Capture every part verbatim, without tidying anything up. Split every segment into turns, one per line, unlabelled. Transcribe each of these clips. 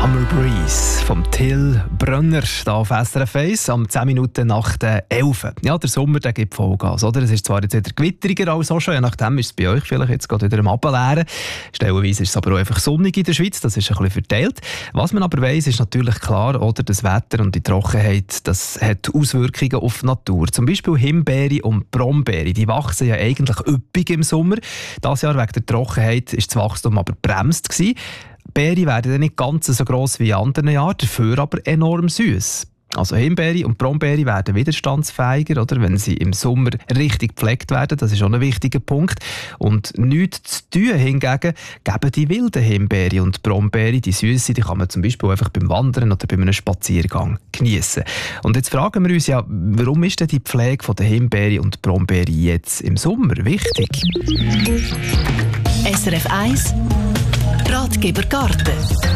Summer Breeze vom Till Brönner hier auf S R F eins am zehn Minuten nach der elf. Ja, der Sommer der gibt Vollgas, oder? Es ist zwar jetzt wieder gewitteriger als auch schon, je nachdem ist es bei euch vielleicht jetzt gerade wieder am Ableeren. Stellenweise ist es aber auch einfach sonnig in der Schweiz, das ist ein bisschen verteilt. Was man aber weiss, ist natürlich klar, oder? Das Wetter und die Trockenheit, das hat Auswirkungen auf die Natur. Zum Beispiel Himbeere und Brombeere, die wachsen ja eigentlich üppig im Sommer. Dieses Jahr wegen der Trockenheit ist das Wachstum aber bremst gewesen. Beere werden dann nicht ganz so gross wie in anderen Jahren, dafür aber enorm süß. Also Himbeere und Brombeere werden widerstandsfähiger, oder, wenn sie im Sommer richtig gepflegt werden. Das ist auch ein wichtiger Punkt. Und nichts zu tun hingegen geben die wilden Himbeere und Brombeere, die süße, die kann man zum Beispiel einfach beim Wandern oder bei einem Spaziergang geniessen. Und jetzt fragen wir uns ja, warum ist denn die Pflege der Himbeere und Brombeere jetzt im Sommer wichtig?
S R F eins Ratgeber Garten.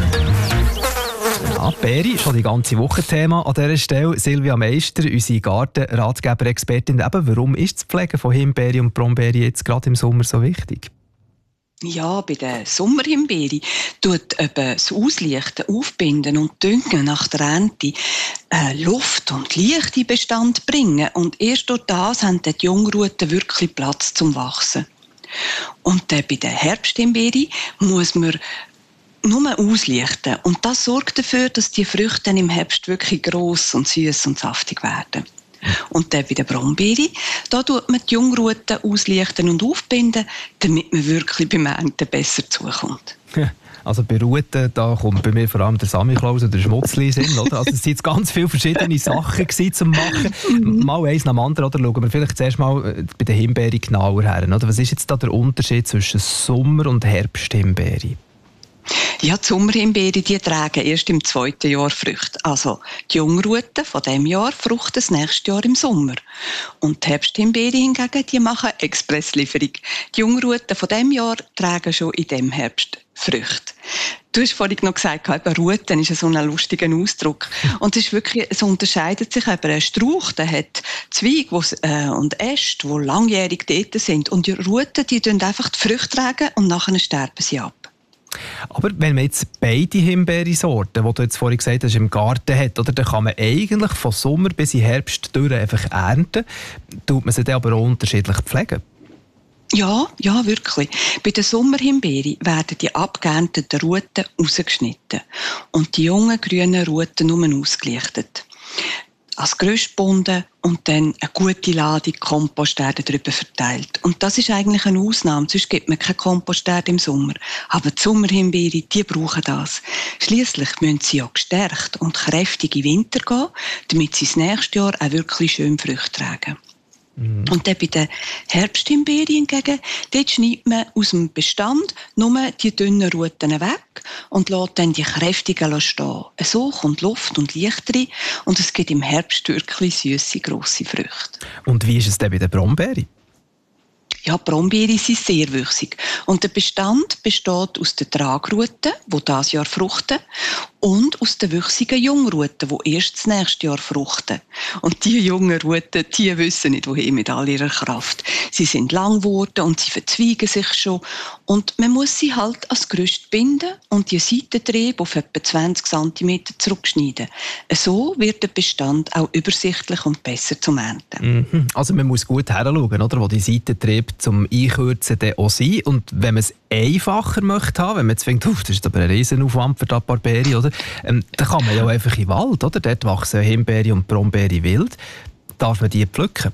Ja, Beere, schon die ganze Woche Thema an dieser Stelle. Silvia Meister, unsere Garten-Ratgeber-Expertin. Eben, warum ist das Pflegen von Himbeere und Brombeere jetzt gerade im Sommer so wichtig?
Ja, bei der Sommerhimbeere tut eben das Auslichten, Aufbinden und Düngen nach der Ernte äh, Luft und Licht in Bestand bringen. Und erst durch das haben die Jungruten wirklich Platz zum Wachsen. Und äh, bei der Herbsthimbeere muss man nur auslichten. Und das sorgt dafür, dass die Früchte im Herbst wirklich gross und süß und saftig werden. Und dann bei der Brombeere, da tut man die Jungruten auslichten und aufbinden, damit man wirklich beim Ernten besser zukommt.
Also bei Ruten, da kommt bei mir vor allem der Samichlaus oder der Schmutzli Sinn, oder? Also es sind jetzt ganz viele verschiedene Sachen zum Machen. Mal eins nach dem anderen, oder? Schauen wir vielleicht zuerst mal bei der Himbeere genauer her, oder? Was ist jetzt da der Unterschied zwischen Sommer- und Herbsthimbeere?
Ja, die Sommerhimbeere, die tragen erst im zweiten Jahr Früchte. Also die Jungruten von diesem Jahr fruchten das nächste Jahr im Sommer. Und die Herbsthimbeere hingegen, die machen Expresslieferung. Die Jungruten von diesem Jahr tragen schon in diesem Herbst Früchte. Du hast vorhin noch gesagt, eben Ruten ist so ein lustiger Ausdruck. Und es ist wirklich, es unterscheidet sich eben. Ein Strauch, der hat Zweige äh, und Äste, die langjährig dort sind. Und die Ruten, die tragen einfach die Früchte tragen und nachher sterben sie ab.
Aber wenn man jetzt beide Himbeersorten, die du jetzt vorhin gesagt hast, im Garten hat, oder, dann kann man eigentlich von Sommer bis in Herbst durch einfach ernten. Tut man sie dann aber auch unterschiedlich pflegen?
Ja, ja, wirklich. Bei den Sommerhimbeeren werden die abgeernteten Ruten rausgeschnitten und die jungen grünen Ruten nur ausgelichtet. Als Gerüst gebunden und dann eine gute Ladung Komposterde darüber verteilt. Und das ist eigentlich eine Ausnahme, sonst gibt man keine Komposterde im Sommer. Aber die Sommerhimbeere, die brauchen das. Schliesslich müssen sie ja gestärkt und kräftig in Winter gehen, damit sie das nächste Jahr auch wirklich schön Früchte tragen. Mhm. Und dann bei den Herbsthimbeeren hingegen, dort schneidet man aus dem Bestand nur die dünnen Ruten weg und lässt dann die kräftigen stehen. So kommt Luft und Licht rein und es gibt im Herbst wirklich süsse, grosse Früchte.
Und wie ist es denn bei den Brombeeren?
Ja, die Brombeeren sind sehr wüchsig. Und der Bestand besteht aus den Tragruten, die dieses Jahr fruchten, und aus den wüchsigen Jungruten, die erst das nächste Jahr fruchten. Und diese jungen Ruten, die wissen nicht, wohin mit all ihrer Kraft. Sie sind lang geworden und sie verzweigen sich schon. Und man muss sie halt als Gerüst binden und die Seitentriebe auf etwa zwanzig Zentimeter zurückschneiden. So wird der Bestand auch übersichtlich und besser zum Ernten.
Mhm. Also man muss gut hinschauen, oder, wo die Seitentriebe zum Einkürzen auch sind. Und wenn man es einfacher möchte haben, wenn man jetzt denkt, das ist aber ein Riesenaufwand für die paar Beere, oder? Ähm, dann kann man ja auch einfach in den Wald, oder? Dort wachsen Himbeere und Brombeere wild. Darf man die pflücken?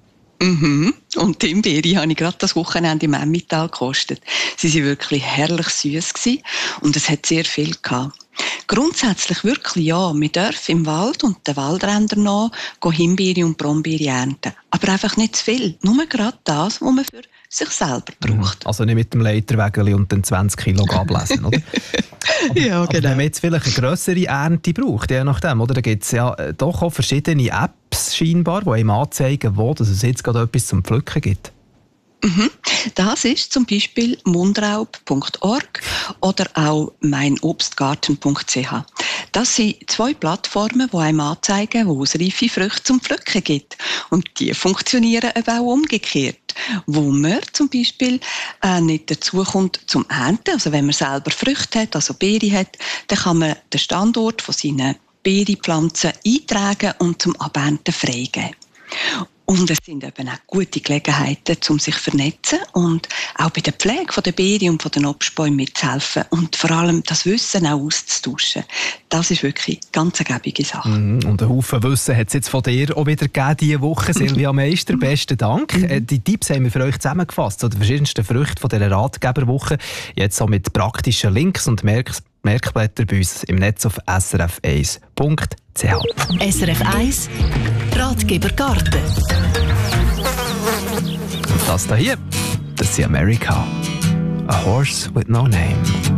Mhm. Und die Himbeere habe ich gerade das Wochenende im Emmental gekostet. Sie waren wirklich herrlich süß und es hat sehr viel gehabt. Grundsätzlich wirklich ja, wir dürfen im Wald und den Waldrändern nach Himbeere und Brombeere ernten. Aber einfach nicht zu viel, nur gerade das, was man für sich selber braucht.
Also nicht mit dem Leiterwägeli und den zwanzig Kilo ablesen, oder? Aber,
ja, genau.
Aber wenn man jetzt vielleicht eine grössere Ernte braucht, je nachdem, oder? Da gibt es ja doch auch verschiedene Apps scheinbar, die einem anzeigen, wo dass es jetzt gerade etwas zum Pflücken gibt.
Mhm. Das ist zum Beispiel mundraub punkt org oder auch mein obstgarten punkt c h. Das sind zwei Plattformen, die einem anzeigen, wo es reife Früchte zum Pflücken gibt. Und die funktionieren eben auch umgekehrt. Wo man zum Beispiel äh, nicht dazu kommt zum Ernten, also wenn man selber Früchte hat, also Beeren hat, dann kann man den Standort von seinen Beerenpflanzen eintragen und zum Abernten freigeben. Und es sind eben auch gute Gelegenheiten, um sich zu vernetzen und auch bei der Pflege der Beeren und den Obstbäumen mitzuhelfen und vor allem das Wissen auch auszutauschen. Das ist wirklich eine ganz ergiebige Sache.
Mm, und einen Haufen Wissen hat es jetzt von dir auch wieder gegeben diese Woche. Silvia Meister, besten Dank. Mhm. Die Tipps haben wir für euch zusammengefasst zu den verschiedensten Früchten von dieser Ratgeberwoche. Jetzt auch mit praktischen Links und Merk- Merkblättern bei uns im Netz auf s r f eins punkt c h.
S R F eins Ratgeber Garten.
Und das hier, das ist America. A Horse with No Name.